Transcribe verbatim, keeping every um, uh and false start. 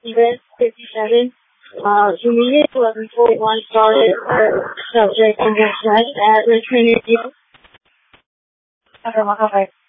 Steven, fifty-seven. Uh, immediate eleven forty-one started our subject English test at Richmond, New York. Okay, okay.